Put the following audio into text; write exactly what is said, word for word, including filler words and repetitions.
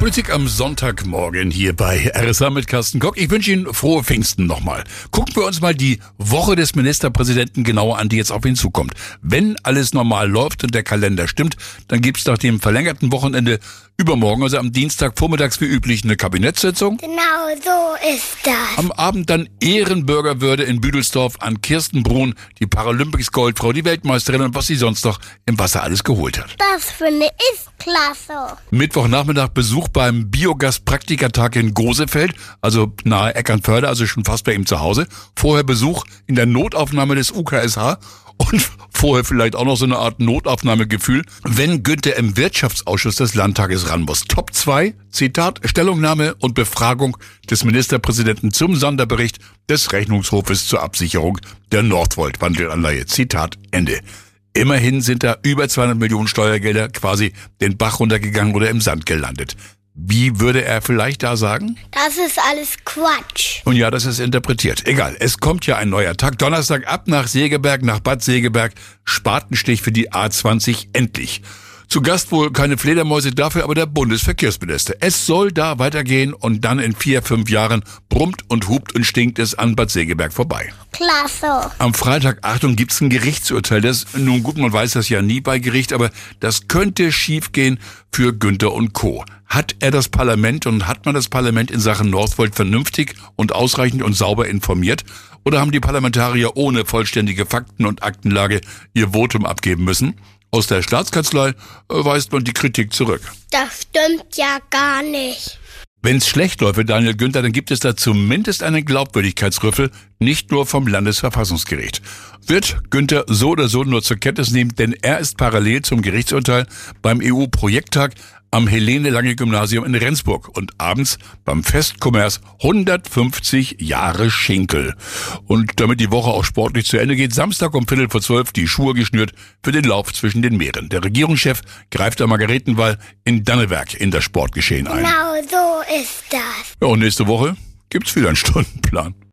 Politik am Sonntagmorgen hier bei R S A mit Carsten Koch. Ich wünsche Ihnen frohe Pfingsten nochmal. Gucken wir uns mal die Woche des Ministerpräsidenten genauer an, die jetzt auf ihn zukommt. Wenn alles normal läuft und der Kalender stimmt, dann gibt's nach dem verlängerten Wochenende übermorgen, also am Dienstag vormittags wie üblich, eine Kabinettssitzung. Genau so ist das. Am Abend dann Ehrenbürgerwürde in Büdelsdorf an Kirsten Brun, die Paralympics-Goldfrau, die Weltmeisterin und was sie sonst noch im Wasser alles geholt hat. Das finde ich klasse. Mittwochnachmittag Besuch beim Biogas-Praktikertag in Gosefeld, also nahe Eckernförde, also schon fast bei ihm zu Hause. Vorher Besuch in der Notaufnahme des U K S H und vorher vielleicht auch noch so eine Art Notaufnahmegefühl, wenn Günther im Wirtschaftsausschuss des Landtages ran muss. Top zwei, Zitat, Stellungnahme und Befragung des Ministerpräsidenten zum Sonderbericht des Rechnungshofes zur Absicherung der Nordvolt-Wandelanleihe. Zitat, Ende. Immerhin sind da über zweihundert Millionen Steuergelder quasi den Bach runtergegangen oder im Sand gelandet. Wie würde er vielleicht da sagen? Das ist alles Quatsch. Und ja, das ist interpretiert. Egal, es kommt ja ein neuer Tag. Donnerstag ab nach Segeberg, nach Bad Segeberg. Spatenstich für die A zwanzig, endlich. Zu Gast wohl keine Fledermäuse, dafür aber der Bundesverkehrsminister. Es soll da weitergehen und dann in vier, fünf Jahren brummt und hupt und stinkt es an Bad Segeberg vorbei. Klasse. Am Freitag, Achtung, gibt's ein Gerichtsurteil. Das, nun gut, man weiß das ja nie bei Gericht, aber das könnte schiefgehen für Günther und Co. Hat er das Parlament und hat man das Parlament in Sachen Northvolt vernünftig und ausreichend und sauber informiert? Oder haben die Parlamentarier ohne vollständige Fakten und Aktenlage ihr Votum abgeben müssen? Aus der Staatskanzlei weist man die Kritik zurück. Das stimmt ja gar nicht. Wenn's schlecht läuft für Daniel Günther, dann gibt es da zumindest einen Glaubwürdigkeitsrüffel, nicht nur vom Landesverfassungsgericht. Wird Günther so oder so nur zur Kenntnis nehmen, denn er ist parallel zum Gerichtsurteil beim E U-Projekttag am Helene-Lange-Gymnasium in Rendsburg und abends beim Festkommers hundertfünfzig Jahre Schinkel. Und damit die Woche auch sportlich zu Ende geht, Samstag um Viertel vor zwölf die Schuhe geschnürt für den Lauf zwischen den Meeren. Der Regierungschef greift am Margaretenwall in Dannewerk in das Sportgeschehen ein. Genau so ist das. Ja, und nächste Woche gibt's wieder einen Stundenplan.